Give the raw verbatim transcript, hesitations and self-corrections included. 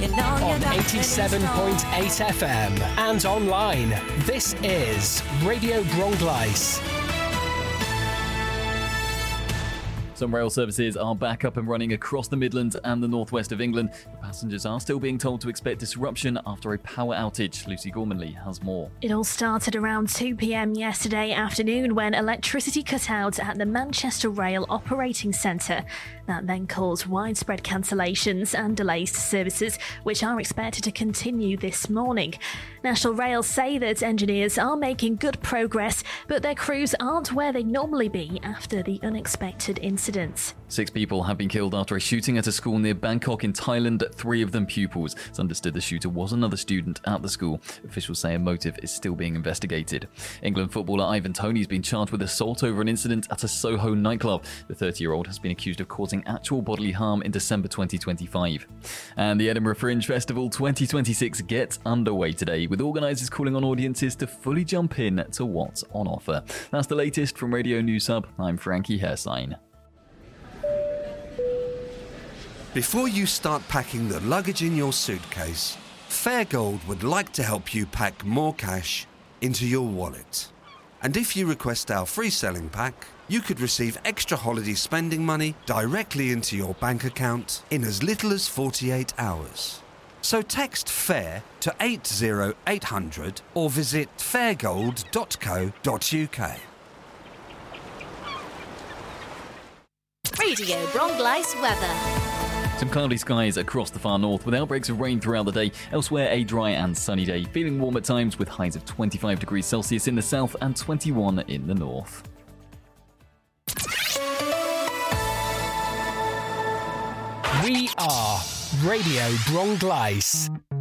You know you're On not eighty-seven point eight F M and online. This is Radio Bronglais. Some rail services are back up and running across the Midlands and the northwest of England. But passengers are still being told to expect disruption after a power outage. Lucy Gormanley has more. It all started around two p.m. yesterday afternoon when electricity cut out at the Manchester Rail Operating Centre. That then caused widespread cancellations and delays to services, which are expected to continue this morning. National Rail say that engineers are making good progress, but their crews aren't where they normally be after the unexpected incidents. Six people have been killed after a shooting at a school near Bangkok in Thailand, three of them pupils. It's understood the shooter was another student at the school. Officials say a motive is still being investigated. England footballer Ivan Toney has been charged with assault over an incident at a Soho nightclub. The thirty-year-old has been accused of causing actual bodily harm in December twenty twenty-five. And the Edinburgh Fringe Festival twenty twenty-six gets underway today, with organisers calling on audiences to fully jump in to what's on offer. That's the latest from Radio News Hub. I'm Frankie Hersign. Before you start packing the luggage in your suitcase, Fairgold would like to help you pack more cash into your wallet. And if you request our free selling pack, you could receive extra holiday spending money directly into your bank account in as little as forty-eight hours. So text FAIR to eight zero eight hundred or visit fairgold dot co dot uk. Radio Bronglais weather. Some cloudy skies across the far north with outbreaks of rain throughout the day. Elsewhere, a dry and sunny day. Feeling warm at times with highs of twenty-five degrees Celsius in the south and twenty-one in the north. We are Radio Bronglais.